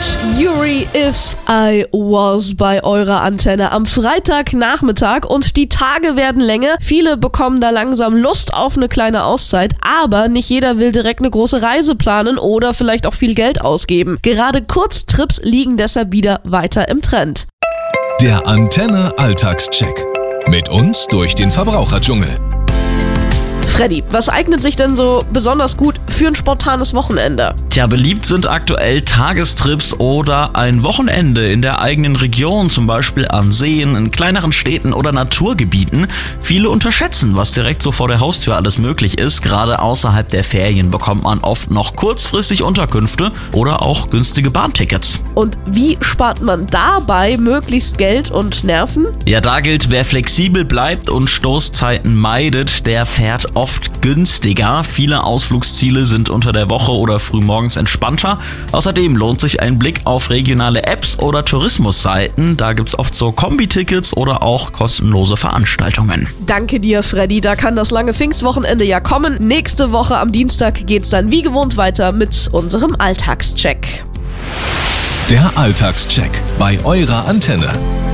Yuri, If I Was bei eurer Antenne am Freitagnachmittag und die Tage werden länger. Viele bekommen da langsam Lust auf eine kleine Auszeit, aber nicht jeder will direkt eine große Reise planen oder vielleicht auch viel Geld ausgeben. Gerade Kurztrips liegen deshalb wieder weiter im Trend. Der Antenne Alltagscheck. Mit uns durch den Verbraucherdschungel. Freddy, was eignet sich denn so besonders gut für ein spontanes Wochenende? Tja, beliebt sind aktuell Tagestrips oder ein Wochenende in der eigenen Region, zum Beispiel an Seen, in kleineren Städten oder Naturgebieten. Viele unterschätzen, was direkt so vor der Haustür alles möglich ist. Gerade außerhalb der Ferien bekommt man oft noch kurzfristig Unterkünfte oder auch günstige Bahntickets. Und wie spart man dabei möglichst Geld und Nerven? Ja, da gilt, wer flexibel bleibt und Stoßzeiten meidet, der fährt oft günstiger. Viele Ausflugsziele sind unter der Woche oder frühmorgens entspannter. Außerdem lohnt sich ein Blick auf regionale Apps oder Tourismusseiten. Da gibt's oft so Kombi-Tickets oder auch kostenlose Veranstaltungen. Danke dir, Freddy. Da kann das lange Pfingstwochenende ja kommen. Nächste Woche am Dienstag geht's dann wie gewohnt weiter mit unserem Alltagscheck. Der Alltagscheck bei eurer Antenne.